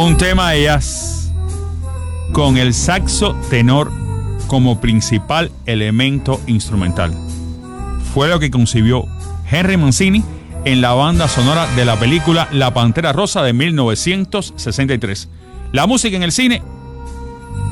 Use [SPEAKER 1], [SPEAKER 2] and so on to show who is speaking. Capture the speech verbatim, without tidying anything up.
[SPEAKER 1] un tema de jazz con el saxo tenor como principal elemento instrumental. Fue lo que concibió Henry Mancini en la banda sonora de la película La Pantera Rosa de mil novecientos sesenta y tres. La música en el cine